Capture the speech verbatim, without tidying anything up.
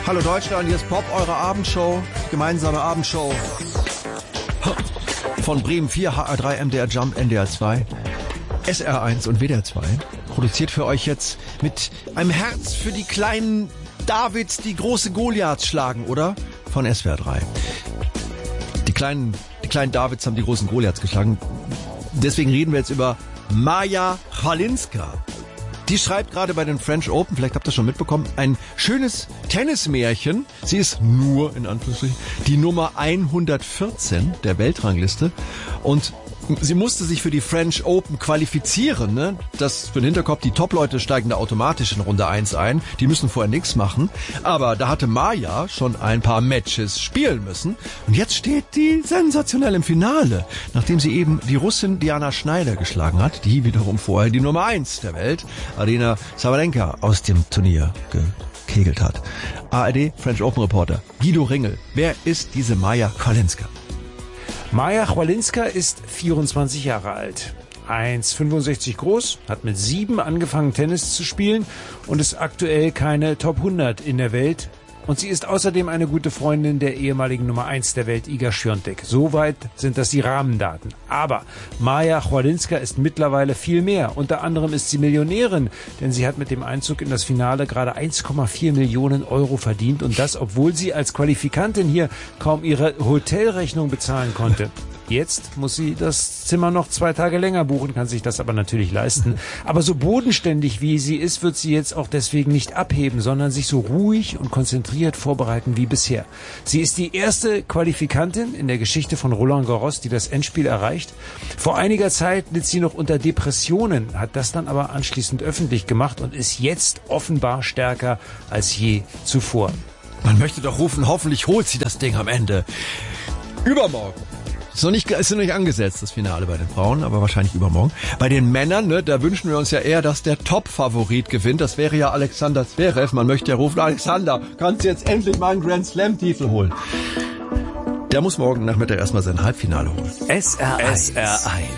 Hallo Deutschland, hier ist Pop, eure Abendshow, gemeinsame Abendshow von Bremen vier, H R drei, M D R Jump, N D R zwei, S R eins und W D R zwei. Produziert für euch jetzt mit einem Herz für die kleinen Davids, die große Goliaths schlagen, oder? Von S W R drei. Die kleinen, die kleinen Davids haben die großen Goliaths geschlagen. Deswegen reden wir jetzt über Maja Chwalinska. Die schreibt gerade bei den French Open, vielleicht habt ihr das schon mitbekommen, ein schönes Tennismärchen. Sie ist nur, in Anführungsstrichen, die Nummer hundertvierzehn der Weltrangliste. Und sie musste sich für die French Open qualifizieren. Ne? Das für den Hinterkopf, die Top-Leute steigen da automatisch in Runde eins ein. Die müssen vorher nichts machen. Aber da hatte Maja schon ein paar Matches spielen müssen. Und jetzt steht die sensationell im Finale, nachdem sie eben die Russin Diana Schneider geschlagen hat, die wiederum vorher die Nummer eins der Welt, Aryna Sabalenka, aus dem Turnier gekegelt hat. A R D French Open Reporter Guido Ringel. Wer ist diese Maja Chwalinska? Maja Chwalinska ist vierundzwanzig Jahre alt, eins Komma fünfundsechzig groß, hat mit sieben angefangen Tennis zu spielen und ist aktuell keine Top hundert in der Welt. Und sie ist außerdem eine gute Freundin der ehemaligen Nummer eins der Welt, Iga Świątek. Soweit sind das die Rahmendaten. Aber Maja Chwalinska ist mittlerweile viel mehr. Unter anderem ist sie Millionärin, denn sie hat mit dem Einzug in das Finale gerade eins Komma vier Millionen Euro verdient. Und das, obwohl sie als Qualifikantin hier kaum ihre Hotelrechnung bezahlen konnte. Jetzt muss sie das Zimmer noch zwei Tage länger buchen, kann sich das aber natürlich leisten. Aber so bodenständig wie sie ist, wird sie jetzt auch deswegen nicht abheben, sondern sich so ruhig und konzentriert vorbereiten wie bisher. Sie ist die erste Qualifikantin in der Geschichte von Roland Garros, die das Endspiel erreicht. Vor einiger Zeit litt sie noch unter Depressionen, hat das dann aber anschließend öffentlich gemacht und ist jetzt offenbar stärker als je zuvor. Man möchte doch rufen, hoffentlich holt sie das Ding am Ende. Übermorgen. Ist noch nicht, ist noch nicht angesetzt, das Finale bei den Frauen, aber wahrscheinlich übermorgen. Bei den Männern, ne, da wünschen wir uns ja eher, dass der Top-Favorit gewinnt. Das wäre ja Alexander Zverev. Man möchte ja rufen, Alexander, kannst du jetzt endlich mal einen Grand Slam-Titel holen? Der muss morgen Nachmittag erstmal sein Halbfinale holen. S R eins.